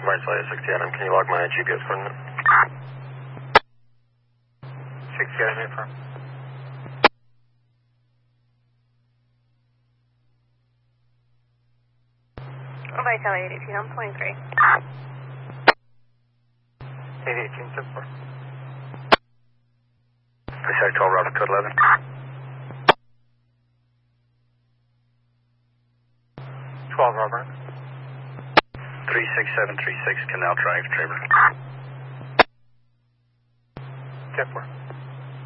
Marcel 60 Adam, can you log my GPS coordinate? 60 Adam, affirm. Marcel 818, home 23. 818, 74. Pacific 12, Robert, code 11. 12, Robert. 36736, Canal Drive, Traver. 10-4.